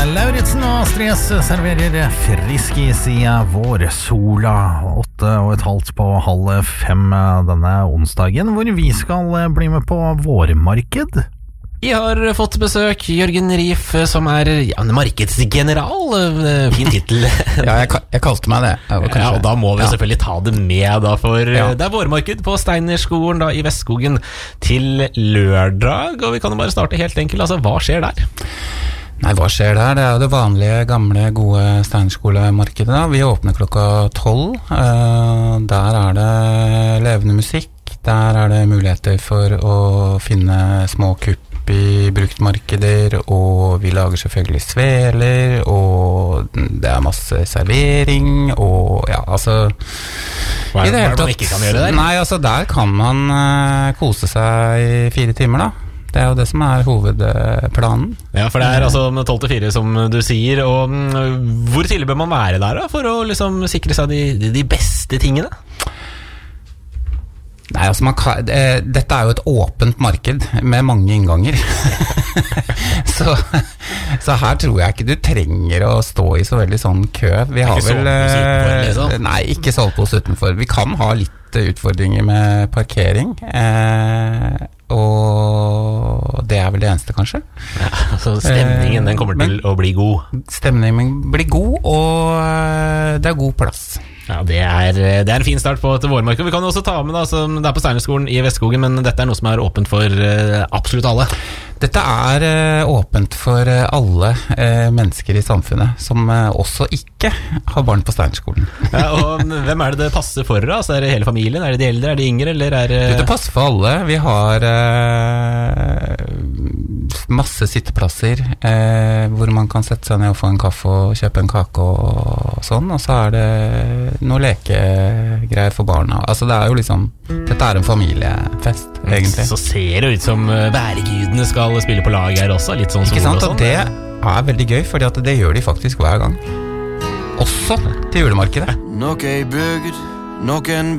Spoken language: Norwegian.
Lauritzen og Stress serverer friskis i vår sola 8:30 på 4:30 denne onsdagen, hvor vi skal bli med på vårmarked. Vi har fått besøk Jørgen Rief, som en markedsgeneral. Fin titel. Ja, jeg kalte meg det. Ja, og da må vi selvfølgelig ta det med, da, for det vårmarked på Steinerskolen da, i Vestskogen til lørdag. Og vi kan jo bare starte helt enkelt. Altså, hva skjer der? Nei, hva skjer der? Det jo det vanlige, gamle, gode Steinerskolemarkedet da. Vi åpner klokka 12. Der det levende musikk. Der det muligheter for å finne små kupp i bruktmarkeder, og vi lager selvfølgelig sveler, og det masse servering, og ja, altså Hva det man ikke kan gjøre der? Nei, altså der kan man kose seg i 4 timer da. Det jo det som hovedplanen. Ja, for det altså 12 til 4 som du sier, og hvor tidlig bør man være der da, for å liksom sikre seg de beste tingene? Nei, altså dette jo et åpent marked med mange innganger. så her tror jeg ikke du trenger å stå i så veldig sånn kø. Vi har vel liksom. Nei, ikke sovepose utenfor. Vi kan ha litt utfordringer med parkering. Og det vel det eneste, kanskje. Ja, så stemningen den kommer til å bli god. Stemningen blir god, og det god plass. Ja, det en fin start på et vårmarked. Vi kan jo også ta med da, det på Steinerskolen i Vestskogen, men dette noe som åpent for absolutt alle. Dette åpent for alle mennesker i samfunnet, som også ikke har barn på Steinerskolen. Ja, og hvem det passer for da? Altså, det hele familien? Det de eldre? De yngre? Eller Det passer for alle. Vi har masse sitteplasser hvor man kan sette seg ned og få en kaffe og kjøpe en kake og sånn, og så det noe lekegreier for barna. Altså det jo liksom, dette en familiefest, egentlig. Så ser det ut som værgudene skal spille på lag her også, litt sånn ikke sant, og sånn. Og det veldig gøy, fordi at det gjør de faktisk hver gang. Også til julemarkedet. Nok ei bygd, nok en